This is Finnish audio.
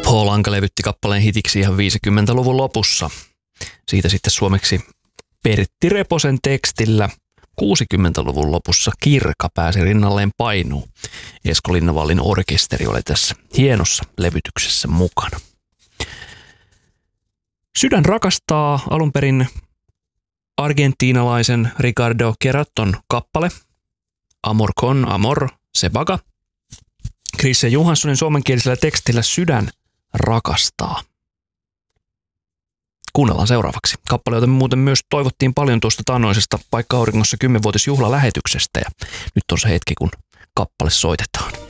Paul Anka levytti kappaleen hitiksi ihan 50-luvun lopussa. Siitä sitten suomeksi Pertti Reposen tekstillä 60-luvun lopussa Kirka pääsi rinnalleen painuu. Esko Linnanvallin orkesteri oli tässä hienossa levytyksessä mukana. Sydän rakastaa alun perin argentiinalaisen Ricardo Queraton kappale Amor con amor se vaga. Christian Johanssonin suomenkielisellä tekstillä Sydän rakastaa. Kuunnellaan seuraavaksi. Kappale, jota muuten myös toivottiin paljon tuosta taannoisesta Paikka Auringossa 10-vuotisjuhlalähetyksestä ja nyt on se hetki, kun kappale soitetaan.